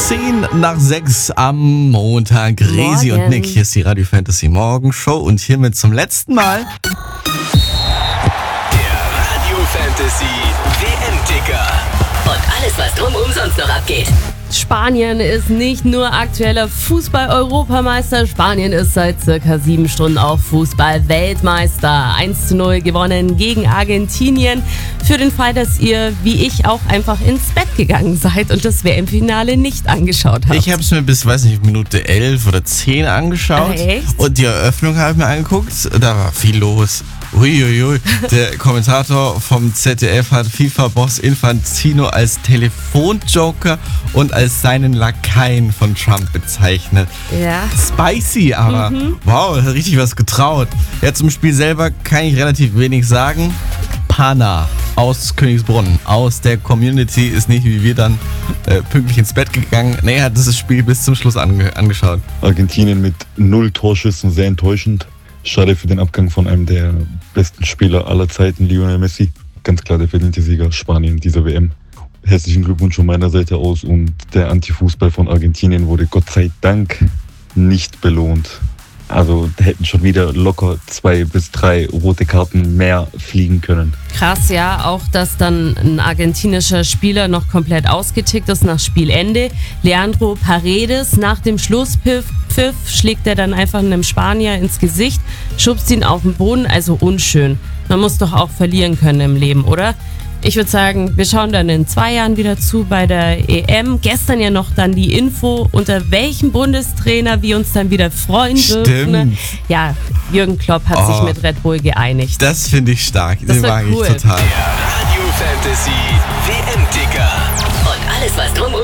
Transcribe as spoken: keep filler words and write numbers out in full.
zehn nach sechs am Montag. Resi Morgen. und Nick, hier ist die Radio Fantasy Morgenshow und hiermit zum letzten Mal Der Radio Fantasy W M-Ticker. Und alles, was drumherum sonst noch abgeht. Spanien ist nicht nur aktueller Fußball-Europameister, Spanien ist seit circa sieben Stunden auch Fußball-Weltmeister. eins zu null gewonnen gegen Argentinien. Für den Fall, dass ihr, wie ich, auch einfach ins Bett gegangen seid und das W M-Finale nicht angeschaut habt. Ich habe es mir bis, weiß nicht, Minute elf oder zehn angeschaut. Ah, echt? Und die Eröffnung habe ich mir angeguckt. Da war viel los. Uiuiui. Der Kommentator vom Z D F hat FIFA-Boss Infantino als Telefonjoker und als seinen Lakaien von Trump bezeichnet. Ja. Spicy, aber wow, er hat richtig was getraut. Ja, zum Spiel selber kann ich relativ wenig sagen. Pana aus Königsbrunn, aus der Community, ist nicht wie wir dann äh, pünktlich ins Bett gegangen. Nee, er hat das Spiel bis zum Schluss ange- angeschaut. Argentinien mit null Torschüssen, sehr enttäuschend. Schade für den Abgang von einem der besten Spieler aller Zeiten, Lionel Messi. Ganz klar der verdiente Sieger Spanien dieser W M. Herzlichen Glückwunsch von meiner Seite aus und der Antifußball von Argentinien wurde Gott sei Dank nicht belohnt. Also da hätten schon wieder locker zwei bis drei rote Karten mehr fliegen können. Krass, ja, auch dass dann ein argentinischer Spieler noch komplett ausgetickt ist nach Spielende. Leandro Paredes nach dem Schlusspfiff Pfiff schlägt er dann einfach einem Spanier ins Gesicht, schubst ihn auf den Boden, also unschön. Man muss doch auch verlieren können im Leben, oder? Ich würde sagen, wir schauen dann in zwei Jahren wieder zu bei der E M. Gestern ja noch dann die Info, unter welchem Bundestrainer wir uns dann wieder freuen dürfen. Stimmt. Ja, Jürgen Klopp hat Oh. sich mit Red Bull geeinigt. Das finde ich stark. Das Den wär mag cool. ich total. Der Radio Fantasy W M-Ticker. Und alles, was drumherum